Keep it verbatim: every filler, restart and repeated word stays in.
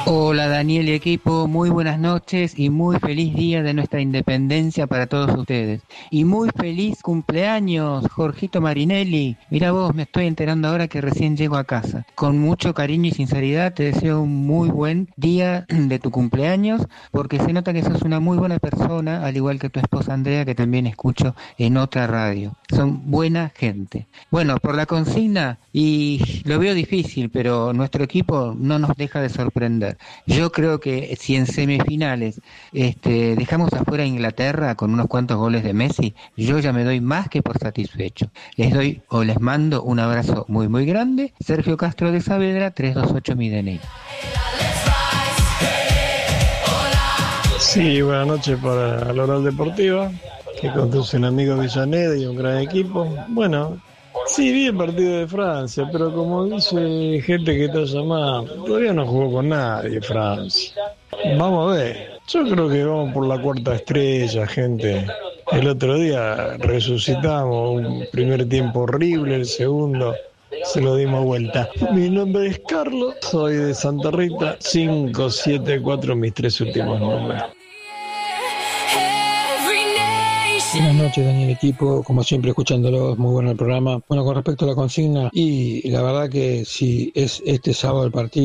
Hola Daniel y equipo, muy buenas noches y muy feliz día de nuestra independencia para todos ustedes. Y muy feliz cumpleaños, Jorgito Marinelli. Mira vos, me estoy enterando ahora que recién llego a casa. Con mucho cariño y sinceridad te deseo un muy buen día de tu cumpleaños, porque se nota que sos una muy buena persona, al igual que tu esposa Andrea, que también escucho en otra radio. Son buena gente. Bueno, por la consigna, y lo veo difícil, pero nuestro equipo no nos deja de sorprender. Yo creo que si en semifinales este, dejamos afuera a Inglaterra con unos cuantos goles de Messi, yo ya me doy más que por satisfecho. Les doy o les mando un abrazo muy muy grande. Sergio Castro de Saavedra, trescientos veintiocho mi D N I. Sí, buenas noches para la Oral Deportiva, que conduce un amigo Villaneda y un gran equipo. Bueno, sí, vi el partido de Francia, pero como dice gente que está llamada, todavía no jugó con nadie Francia. Vamos a ver, yo creo que vamos por la cuarta estrella, gente. El otro día resucitamos, un primer tiempo horrible, el segundo se lo dimos vuelta. Mi nombre es Carlos, soy de Santa Rita, cinco siete cuatro mis tres últimos números. Buenas noches, Daniel equipo, como siempre escuchándolos, muy bueno el programa. Bueno, con respecto a la consigna, y la verdad que si es este sábado el partido